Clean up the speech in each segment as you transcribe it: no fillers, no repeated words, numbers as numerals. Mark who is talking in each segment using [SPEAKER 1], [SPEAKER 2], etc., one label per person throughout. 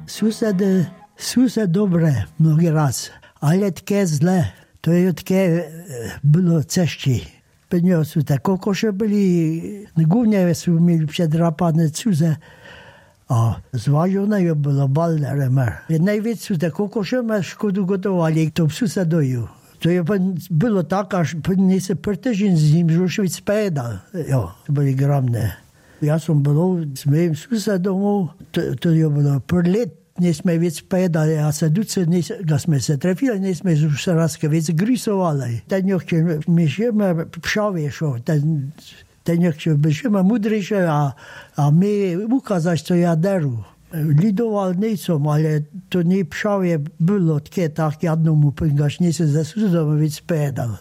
[SPEAKER 1] Sused dobre mnogi raz, ale tke zle. To je tke bylo cešti. Penio su te kokoše byli, głównie su mieli przedrapane cuze, a zważone je było balne remer. Najwięcej su te kokosze ma szkodu gotowali, to susedoju. To je było tak, aż nie se per tydzień z nim ruszyć spedal. Jo, to byli gramne. Ja som byl s mojím susedom, to je bylo per let, nesme věc spedali, a se duce, když jsme se trefili, nesme už raz věc grysovali. Ten někde myšíme pšavěšo, ten někde myšíme mudřejše a my ukázat, co já deru. Lidoval nejsem, ale to nepšavě bylo tke tak jednomu, když ne se ze susedom věc spedal.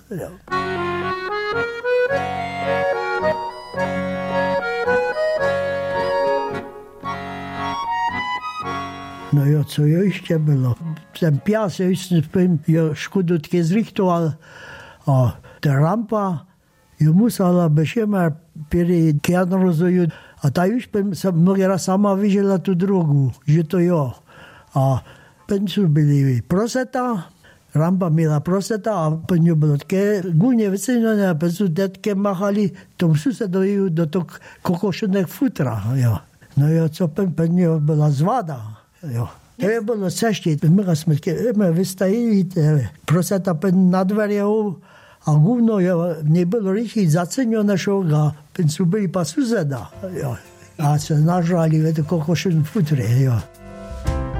[SPEAKER 1] No jo, co ještě bylo. Ten pás, jo škodu tke zrichtoval a ta rampa, jo musela bešema pěri kjadrozoju. A ta už jsem mnoho raz sama viděla tu drogu, že to jo. A pencu byli proseta, rampa měla proseta a pencu bylo tke gulně vyceněné a pencu detke machali tomu susedoju do toho kokošených futra, jo. No jo, co pencu byla zvada. Jo. To je bylo ceště. My vystajili proseta na dveře a guvno nebylo rychle zaceněné šoga. Pencu byli pa suseda. Jo. A se nažrali v té kokošené futře. Jo.